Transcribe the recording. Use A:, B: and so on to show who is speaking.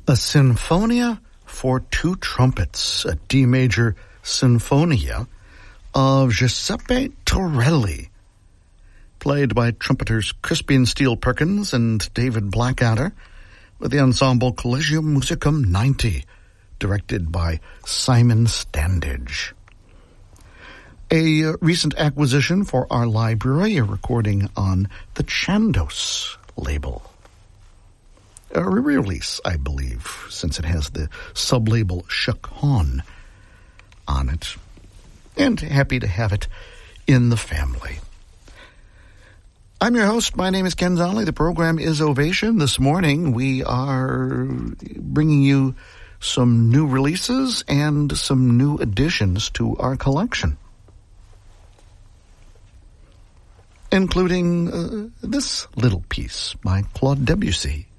A: A Sinfonia for Two Trumpets, a D major Sinfonia of Giuseppe Torelli, played by trumpeters Crispian Steele Perkins and David Blackadder, with the ensemble Collegium Musicum 90, directed by Simon Standage. A recent acquisition for our library, a recording on the Chandos label. A re-release, I believe, since it has the sub-label Chaconne on it. And happy to have it in the family. I'm your host. My name is Ken Zolli. The program is Ovation. This morning we are bringing you some new releases and some new additions to our collection, including this little piece by Claude Debussy.